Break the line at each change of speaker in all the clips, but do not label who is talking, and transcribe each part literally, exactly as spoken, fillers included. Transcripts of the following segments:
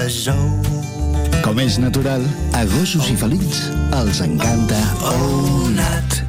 Com és natural, a gossos i felins els encanta Ownat.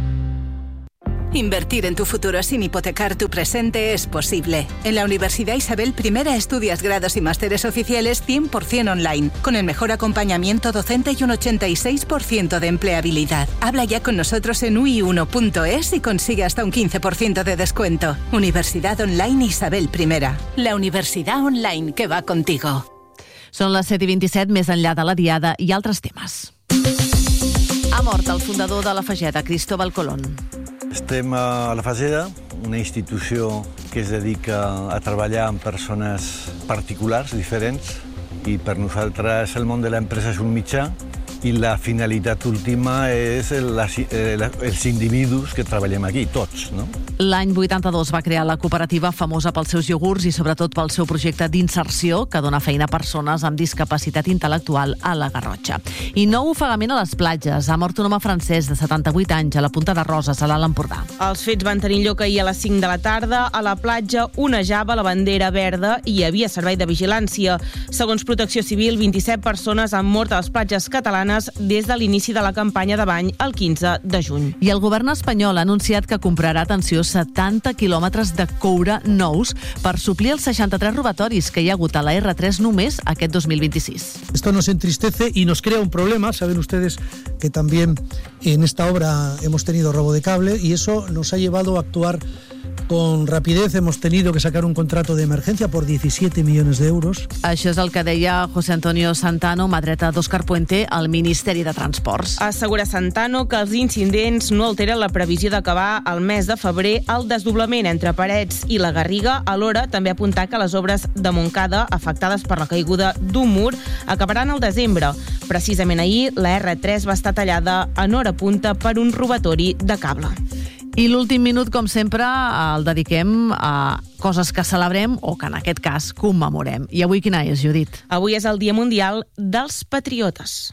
Invertir en tu futuro sin hipotecar tu presente es posible. En la Universidad Isabel I estudias grados y másteres oficiales cien por ciento online, con el mejor acompañamiento docente y un ochenta y seis por ciento de empleabilidad. Habla ya con nosotros en u i uno punto es y consigue hasta un quince por ciento de descuento. Universidad Online Isabel I. La universidad online que va contigo.
Són les set i vint-i-set, més enllà de la diada i altres temes. Ha mort el fundador de la Fageda, Cristóbal Colón.
Estem a la Fageda, una institució que es dedica a treballar amb persones particulars, diferents, i per nosaltres el món de l'empresa és un mitjà i la finalitat última és les, els individus que treballem aquí, tots, no?
L'any vuitanta-dos va crear la cooperativa famosa pels seus iogurts i sobretot pel seu projecte d'inserció que dona feina a persones amb discapacitat intel·lectual a la Garrotxa. I nou ofegament a les platges. Ha mort un home francès de setanta-vuit anys a la Punta de Roses, a l'Alt Empordà.
Els fets van tenir lloc ahir a les cinc de la tarda. A la platja onejava la bandera verda i hi havia servei de vigilància. Segons Protecció Civil, vint-i-set persones han mort a les platges catalanes des de l'inici de la campanya de bany el quinze de juny.
I el govern espanyol ha anunciat que comprarà, atenció, setanta quilòmetres de coure nous per suplir els seixanta-tres robatoris que hi ha hagut a la erre tres només aquest dos mil vint-i-sis.
Esto nos entristece y nos crea un problema. Saben ustedes que también en esta obra hemos tenido robo de cable y eso nos ha llevado a actuar con rapidez. Hemos tenido que sacar un contrato de emergencia por diecisiete millones de euros.
Això és el que deia José Antonio Santano, mà dreta d'Òscar Puente, al Ministeri de Transports.
Assegura Santano que els incidents no alteren la previsió d'acabar el mes de febrer el desdoblament entre Parets i la Garriga. Alhora, també apuntar que les obres de Montcada, afectades per la caiguda d'un mur, acabaran al desembre. Precisament ahir, la erre tres va estar tallada en hora punta per un robatori de cable.
I l'últim minut, com sempre, el dediquem a coses que celebrem o que, en aquest cas, commemorem. I avui quina és, Judit?
Avui és el Dia Mundial dels Patriotes.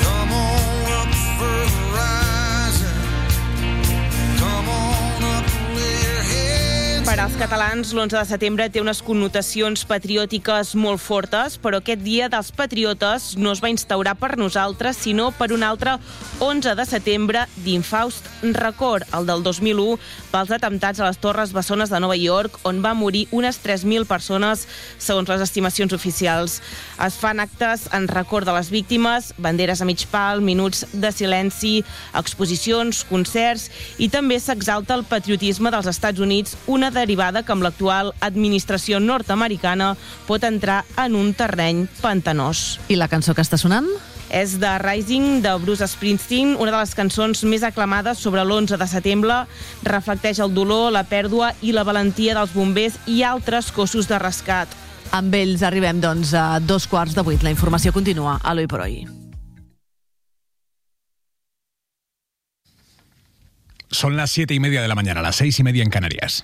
Per als catalans, l'onze de setembre té unes connotacions patriòtiques molt fortes, però aquest Dia dels Patriotes no es va instaurar per nosaltres, sinó per un altre onze de setembre d'infaust record, el del dos mil u, pels atemptats a les Torres Bessones de Nova York, on va morir unes tres mil persones, segons les estimacions oficials. Es fan actes en record de les víctimes, banderes a mig pal, minuts de silenci, exposicions, concerts, i també s'exalta el patriotisme dels Estats Units, una derivada que amb l'actual administració nord-americana pot entrar en un terreny pantanós.
I la cançó que està sonant?
És de Rising, de Bruce Springsteen, una de les cançons més aclamades sobre l'onze de setembre. Reflecteix el dolor, la pèrdua i la valentia dels bombers i altres cossos de rescat.
Amb ells arribem, doncs, a dos quarts de vuit. La informació continua a l'Hoy por Hoy.
Son las siete y media de la mañana, las seis y media en Canarias.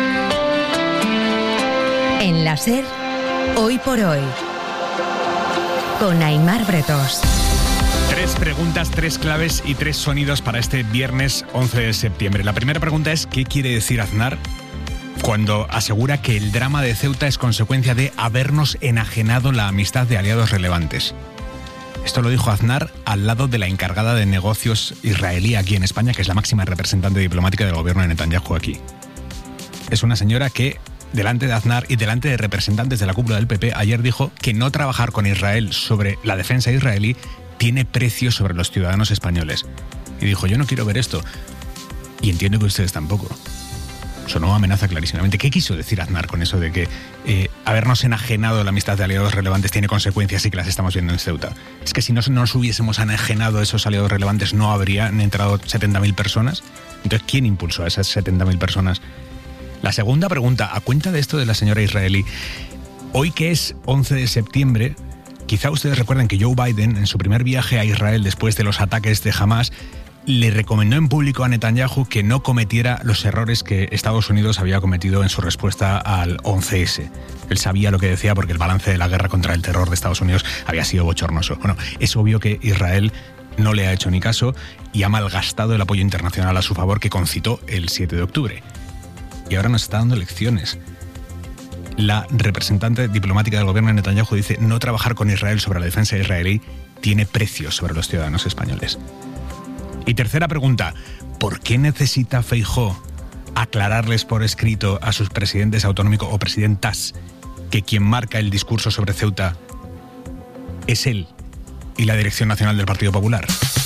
En la SER, Hoy por Hoy, con Aimar Bretos.
Tres preguntas, tres claves y tres sonidos para este viernes once de septiembre. La primera pregunta es, ¿qué quiere decir Aznar cuando asegura que el drama de Ceuta es consecuencia de habernos enajenado la amistad de aliados relevantes? Esto lo dijo Aznar al lado de la encargada de negocios israelí aquí en España, que es la máxima representante diplomática del gobierno de Netanyahu aquí. Es una señora que, delante de Aznar y delante de representantes de la cúpula del P P, ayer dijo que no trabajar con Israel sobre la defensa israelí tiene precio sobre los ciudadanos españoles. Y dijo, yo no quiero ver esto. Y entiendo que ustedes tampoco. Sonó amenaza clarísimamente. ¿Qué quiso decir Aznar con eso de que eh, habernos enajenado la amistad de aliados relevantes tiene consecuencias y que las estamos viendo en Ceuta? Es que si no nos hubiésemos enajenado esos aliados relevantes no habrían entrado setenta mil personas. Entonces, ¿quién impulsó a esas setenta mil personas? La segunda pregunta, a cuenta de esto de la señora israelí, hoy que es once de septiembre, quizá ustedes recuerden que Joe Biden, en su primer viaje a Israel después de los ataques de Hamas, le recomendó en público a Netanyahu que no cometiera los errores que Estados Unidos había cometido en su respuesta al once ese. Él sabía lo que decía porque el balance de la guerra contra el terror de Estados Unidos había sido bochornoso. Bueno, es obvio que Israel no le ha hecho ni caso y ha malgastado el apoyo internacional a su favor que concitó el siete de octubre. Y ahora nos está dando lecciones. La representante diplomática del gobierno de Netanyahu dice: no trabajar con Israel sobre la defensa israelí tiene precios sobre los ciudadanos españoles. Y tercera pregunta: ¿por qué necesita Feijóo aclararles por escrito a sus presidentes autonómicos o presidentas que quien marca el discurso sobre Ceuta es él y la Dirección Nacional del Partido Popular?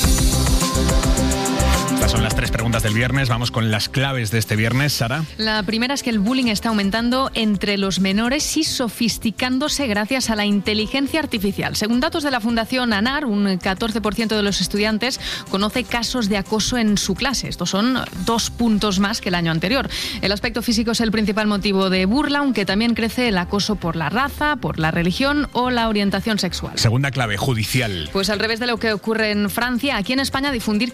Estas son las tres preguntas del viernes. Vamos con las claves de este viernes, Sara.
La primera es que el bullying está aumentando entre los menores y sofisticándose gracias a la inteligencia artificial. Según datos de la Fundación ANAR, un catorce por ciento de los estudiantes conoce casos de acoso en su clase. Estos son dos puntos más que el año anterior. El aspecto físico es el principal motivo de burla, aunque también crece el acoso por la raza, por la religión o la orientación sexual.
Segunda clave, judicial.
Pues al revés de lo que ocurre en Francia, aquí en España difundir que